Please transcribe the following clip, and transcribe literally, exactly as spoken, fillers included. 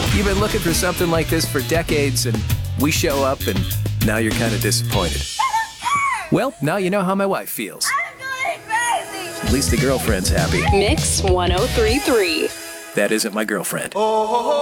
You've been looking for something like this for decades, and we show up, and now you're kind of disappointed. Well, now you know how my wife feels. I'm going crazy. At least the girlfriend's happy. Mix one oh three point three. That isn't my girlfriend.